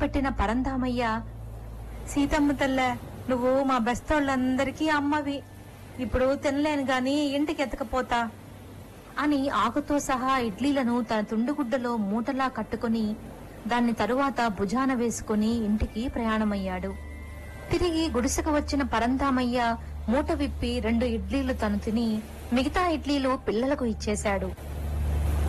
పెట్టిన పరంధామయ్య, సీతమ్మ తల్ల, నువ్వు మా బెస్తోళ్ళందరికీ అమ్మవి, ఇప్పుడు తినలేను గాని ఇంటికి ఎత్తకపోతా అని ఆకుతో సహా ఇడ్లీలను తన తుండుగుడ్డలో మూటలా కట్టుకుని దాన్ని తరువాత భుజాన వేసుకుని ఇంటికి ప్రయాణమయ్యాడు. తిరిగి గుడిసెకు వచ్చిన పరంధామయ్య మూట విప్పి 2 ఇడ్లీలు తను తిని మిగతా ఇడ్లీలు పిల్లలకు ఇచ్చేశాడు.